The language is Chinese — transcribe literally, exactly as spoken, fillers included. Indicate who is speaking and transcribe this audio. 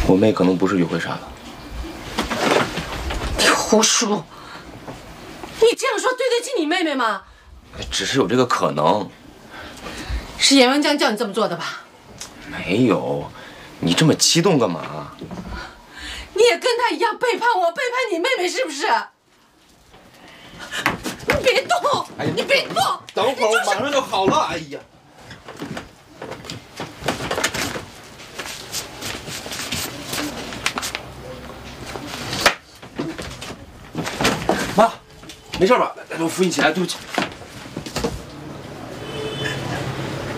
Speaker 1: 我妹可能不是于慧杀的。
Speaker 2: 你胡说！你这样说对得起你妹妹吗？
Speaker 1: 只是有这个可能。
Speaker 2: 是严文江叫你这么做的吧？
Speaker 1: 没有，你这么激动干嘛？
Speaker 2: 你也跟他一样背叛我，背叛你妹妹是不是？你别动！哎、你别动！
Speaker 3: 等会儿，我马上就好了。哎呀！妈，没事吧？来，我扶你起来，对不起。